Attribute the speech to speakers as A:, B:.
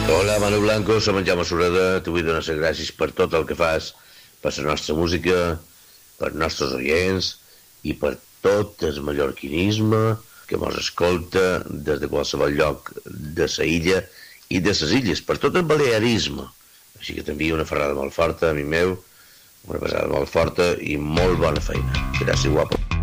A: Hola, Manu Blanco, som en Jaume Sureda. T'ho vull donar les gràcies per tot el que fas, per la nostra música, per nostres oients i per tot el mallorquinisme que mos escolta des de qualsevol lloc de la illa i de les illes, per tot el balearisme. Així que t'envio una ferrada molt forta, amic meu, una pesada molt forta i molt bona feina. Gràcies, guapo.